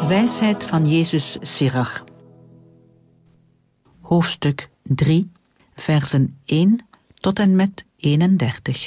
Wijsheid van Jezus Sirach. Hoofdstuk 3, versen 1 tot en met 31.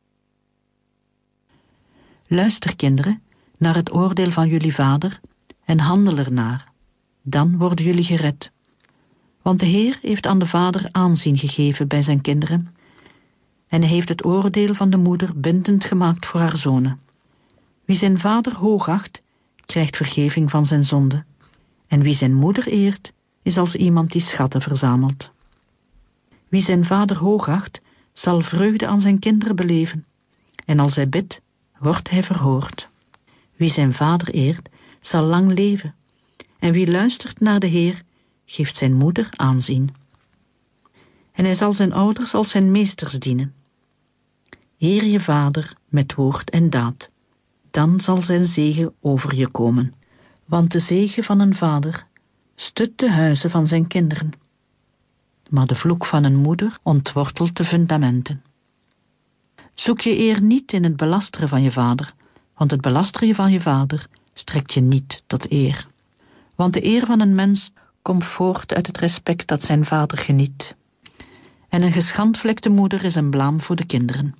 Luister, kinderen, naar het oordeel van jullie vader en handel ernaar. Dan worden jullie gered. Want de Heer heeft aan de vader aanzien gegeven bij zijn kinderen en hij heeft het oordeel van de moeder bindend gemaakt voor haar zonen. Wie zijn vader hoogacht, krijgt vergeving van zijn zonde. En wie zijn moeder eert, is als iemand die schatten verzamelt. Wie zijn vader hoogacht, zal vreugde aan zijn kinderen beleven. En als hij bidt, wordt hij verhoord. Wie zijn vader eert, zal lang leven. En wie luistert naar de Heer, geeft zijn moeder aanzien. En hij zal zijn ouders als zijn meesters dienen. Eer je vader met woord en daad. Dan zal zijn zegen over je komen. Want de zegen van een vader stut de huizen van zijn kinderen. Maar de vloek van een moeder ontwortelt de fundamenten. Zoek je eer niet in het belasteren van je vader, want het belasteren van je vader strekt je niet tot eer. Want de eer van een mens komt voort uit het respect dat zijn vader geniet. En een geschandvlekte moeder is een blaam voor de kinderen.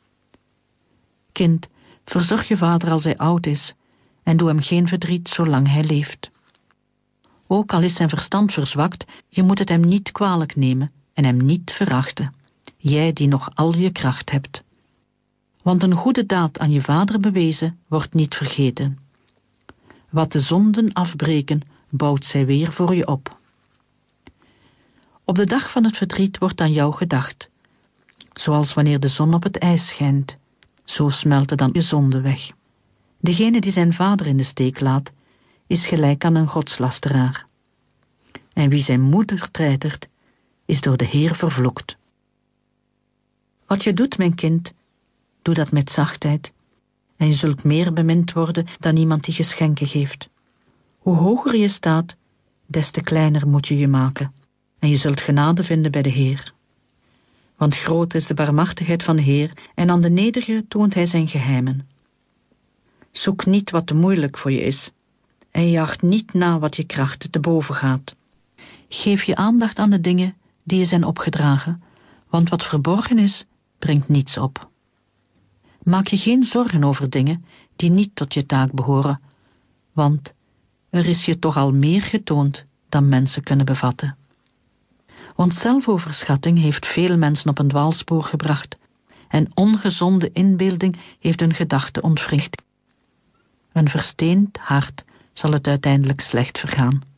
Kind, verzorg je vader als hij oud is en doe hem geen verdriet zolang hij leeft. Ook al is zijn verstand verzwakt, je moet het hem niet kwalijk nemen en hem niet verachten, jij die nog al je kracht hebt. Want een goede daad aan je vader bewezen wordt niet vergeten. Wat de zonden afbreken, bouwt zij weer voor je op. Op de dag van het verdriet wordt aan jou gedacht, zoals wanneer de zon op het ijs schijnt. Zo smelten dan je zonden weg. Degene die zijn vader in de steek laat, is gelijk aan een godslasteraar. En wie zijn moeder treitert, is door de Heer vervloekt. Wat je doet, mijn kind, doe dat met zachtheid, en je zult meer bemind worden dan iemand die geschenken geeft. Hoe hoger je staat, des te kleiner moet je je maken, en je zult genade vinden bij de Heer. Want groot is de barmhartigheid van de Heer, en aan de nederige toont hij zijn geheimen. Zoek niet wat te moeilijk voor je is, en je acht niet na wat je krachten te boven gaat. Geef je aandacht aan de dingen die je zijn opgedragen, want wat verborgen is, brengt niets op. Maak je geen zorgen over dingen die niet tot je taak behoren, want er is je toch al meer getoond dan mensen kunnen bevatten. Want zelfoverschatting heeft veel mensen op een dwaalspoor gebracht en ongezonde inbeelding heeft hun gedachten ontwricht. Een versteend hart zal het uiteindelijk slecht vergaan.